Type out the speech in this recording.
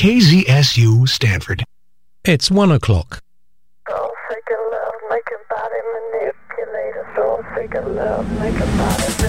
KZSU Stanford. It's 1 o'clock. Soul seeker love, make your body manipulate. Soul seeker love, make your body